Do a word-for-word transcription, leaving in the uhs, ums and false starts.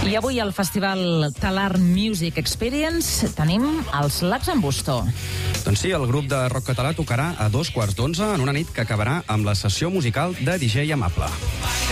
I avui al Festival Talar Music Experience tenim els Lacs en Busto. Doncs sí, el grup de rock català tocarà a dos quarts d'onze en una nit que acabarà amb la sessió musical de D J Amable.